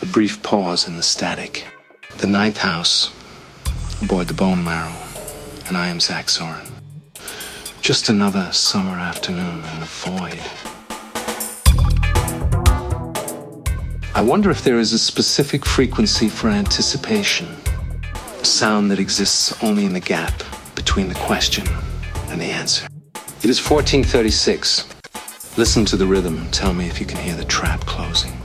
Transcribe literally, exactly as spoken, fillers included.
brief pause in the static. The ninth house, aboard the Bone Marrow, and I am Zach Soren. Just another summer afternoon in the void. I wonder if there is a specific frequency for anticipation, a sound that exists only in the gap between the question and the answer. It is fourteen thirty-six. Listen to the rhythm and tell me if you can hear the trap closing.